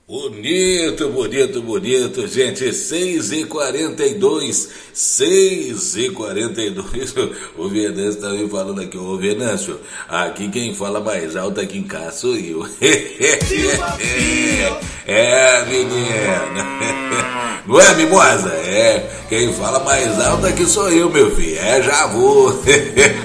Bonito, bonito, bonito, gente, 6h42, 6h42, o Venâncio tá me falando aqui, ô Venâncio, aqui quem fala mais alto aqui em casa sou eu. É, menina, não é, mimosa? É, quem fala mais alto aqui sou eu, meu filho, já vou.